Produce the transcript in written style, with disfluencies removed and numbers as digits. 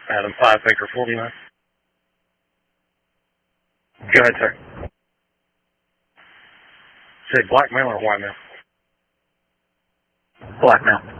Adam 5 Baker 49. Go ahead, sir. Say black male or white male? Black male.